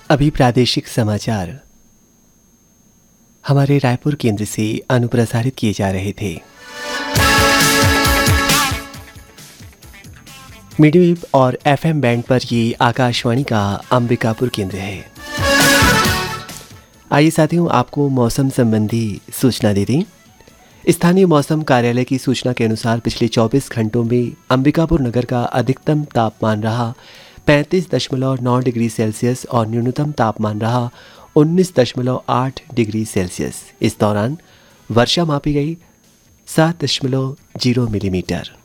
अभी प्रादेशिक समाचार हमारे रायपुर केंद्र से अनुप्रसारित किए जा रहे थे। मीडियम और एफएम बैंड पर ये आकाशवाणी का अंबिकापुर केंद्र है। आइए साथियों, आपको मौसम संबंधी सूचना दे दें। स्थानीय मौसम कार्यालय की सूचना के अनुसार पिछले 24 घंटों में अंबिकापुर नगर का अधिकतम तापमान रहा 35.9 डिग्री सेल्सियस और न्यूनतम तापमान रहा 19.8 डिग्री सेल्सियस। इस दौरान वर्षा मापी गई 7.0 मिलीमीटर।